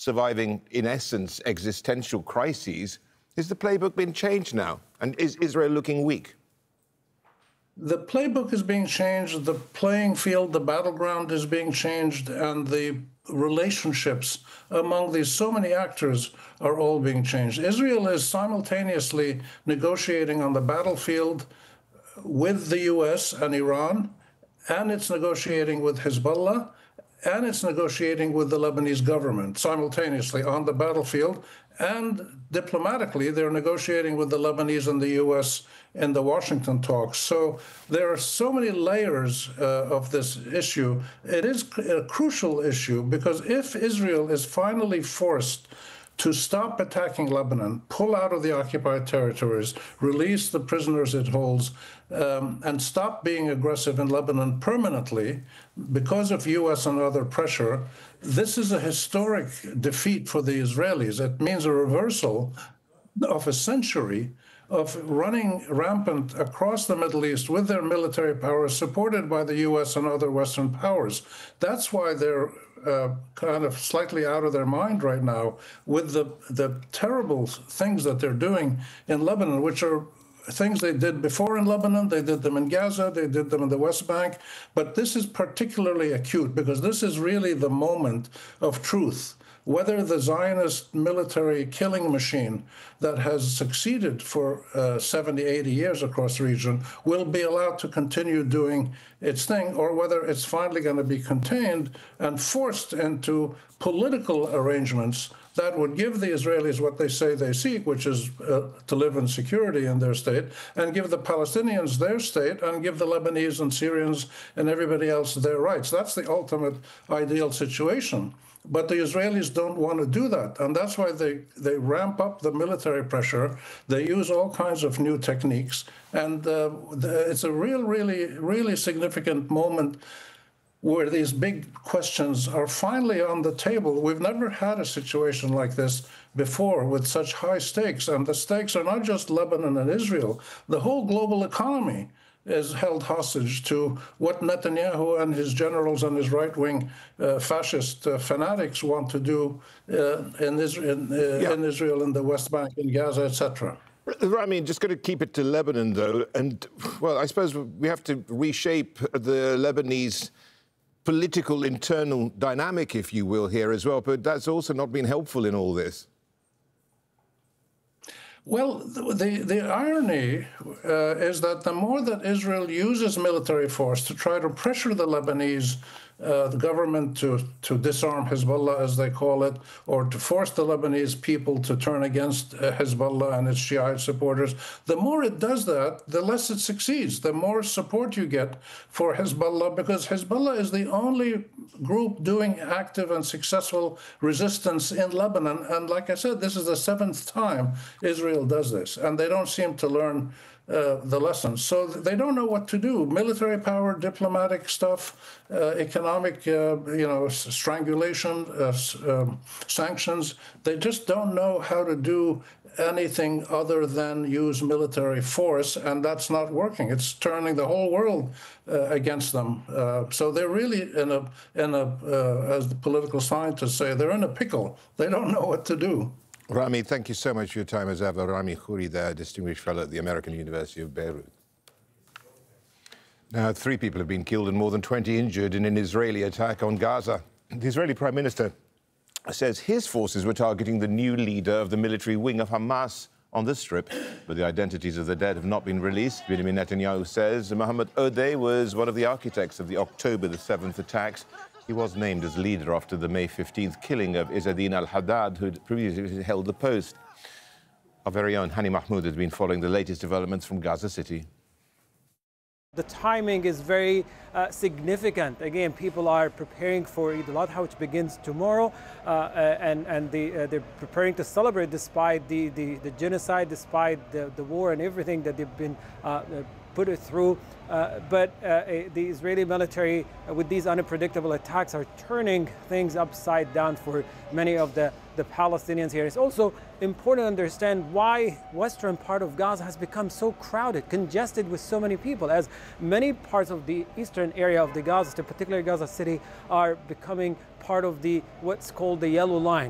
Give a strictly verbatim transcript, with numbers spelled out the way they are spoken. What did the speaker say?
surviving, in essence, existential crises. Has the playbook been changed now? And is Israel looking weak? The playbook is being changed, the playing field, the battleground is being changed, and the relationships among these so many actors are all being changed. Israel is simultaneously negotiating on the battlefield with the U S and Iran, and it's negotiating with Hezbollah, and it's negotiating with the Lebanese government simultaneously on the battlefield, and diplomatically, they're negotiating with the Lebanese and the U S in the Washington talks. So there are so many layers uh, of this issue. It is a crucial issue because if Israel is finally forced to stop attacking Lebanon, pull out of the occupied territories, release the prisoners it holds, um, and stop being aggressive in Lebanon permanently because of U S and other pressure, this is a historic defeat for the Israelis. It means a reversal of a century of running rampant across the Middle East with their military powers supported by the U S and other Western powers. That's why they're uh, kind of slightly out of their mind right now with the, the terrible things that they're doing in Lebanon, which are things they did before in Lebanon. They did them in Gaza, they did them in the West Bank. But this is particularly acute because this is really the moment of truth. Whether the Zionist military killing machine that has succeeded for uh, seventy, eighty years across the region will be allowed to continue doing its thing, or whether it's finally going to be contained and forced into political arrangements that would give the Israelis what they say they seek, which is uh, to live in security in their state, and give the Palestinians their state, and give the Lebanese and Syrians and everybody else their rights. That's the ultimate ideal situation. But the Israelis don't want to do that, and that's why they, they ramp up the military pressure. They use all kinds of new techniques, and uh, it's a real, really, really significant moment where these big questions are finally on the table. We've never had a situation like this before with such high stakes, and the stakes are not just Lebanon and Israel. The whole global economy is held hostage to what Netanyahu and his generals and his right-wing uh, fascist uh, fanatics want to do uh, in, Israel, in, uh, yeah. in Israel, in the West Bank, in Gaza, et cetera. Rami, just going to keep it to Lebanon, though, and, well, I suppose we have to reshape the Lebanese political internal dynamic, if you will, here as well, but that's also not been helpful in all this. Well, the, the irony uh, is that the more that Israel uses military force to try to pressure the Lebanese uh, the government to, to disarm Hezbollah, as they call it, or to force the Lebanese people to turn against uh, Hezbollah and its Shiite supporters, the more it does that, the less it succeeds, the more support you get for Hezbollah, because Hezbollah is the only group doing active and successful resistance in Lebanon. And like I said, this is the seventh time Israel does this, and they don't seem to learn uh, the lessons. So they don't know what to do. Military power, diplomatic stuff, uh, economic, uh, you know, strangulation, uh, um, sanctions. They just don't know how to do anything other than use military force, and that's not working. It's turning the whole world uh, against them. Uh, so they're really in a, in a uh, as the political scientists say, they're in a pickle. They don't know what to do. Rami, thank you so much for your time as ever. Rami Khouri, the Distinguished Fellow at the American University of Beirut. Now, three people have been killed and more than twenty injured in an Israeli attack on Gaza. The Israeli Prime Minister says his forces were targeting the new leader of the military wing of Hamas on the Strip, but the identities of the dead have not been released. Benjamin Netanyahu says Mohammed Odeh was one of the architects of the October the seventh attacks. He was named as leader after the May fifteenth killing of Izzadin al-Haddad, who had previously held the post. Our very own Hani Mahmoud has been following the latest developments from Gaza City. The timing is very uh, significant. Again, people are preparing for Eid al-Adha, which begins tomorrow, uh, uh, and, and the, uh, they're preparing to celebrate despite the, the, the genocide, despite the, the war and everything that they've been uh, put it through. Uh, but uh, the Israeli military, uh, with these unpredictable attacks, are turning things upside down for many of the, the Palestinians here. It's also important to understand why western part of Gaza has become so crowded, congested with so many people, as many parts of the eastern area of the Gaza, particularly Gaza City, are becoming part of the what's called the yellow line.